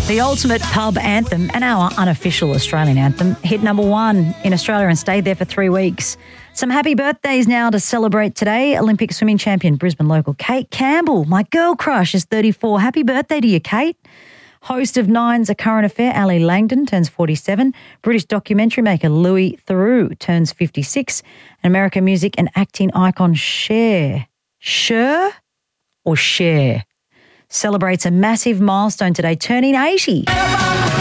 The ultimate pub anthem and our unofficial Australian anthem hit number 1 in Australia and stayed there for 3 weeks. Some happy birthdays now to celebrate today. Olympic swimming champion Brisbane local Kate Campbell, my girl crush, is 34. Happy birthday to you, Kate. Host of Nine's A Current Affair, Ali Langdon, turns 47. British documentary maker Louis Theroux turns 56. And American music and acting icon Cher celebrates a massive milestone today, turning 80.